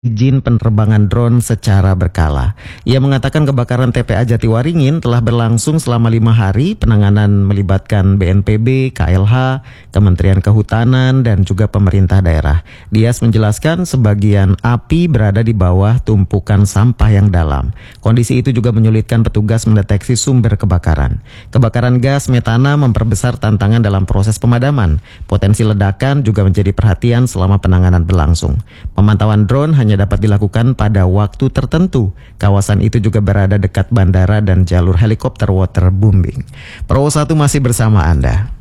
izin penerbangan drone secara berkala. Ia mengatakan kebakaran TPA Jatiwaringin telah berlangsung selama 5 hari. Penanganan melibatkan BNPB, KLH, Kementerian Kehutanan, dan juga pemerintah daerah. Dias menjelaskan sebagian api berada di bawah tumpukan sampah yang dalam. Kondisi itu juga menyulitkan petugas mendeteksi sumber kebakaran. Kebakaran gas metana memperbesar tantangan dalam proses pemadaman. Potensi ledakan juga menjadi perhatian selama penanganan berlangsung. Pemantauan drone hanya dapat dilakukan pada waktu tertentu. Kawasan itu juga berada dekat bandara dan jalur helikopter waterbombing. Pro 1 masih bersama Anda.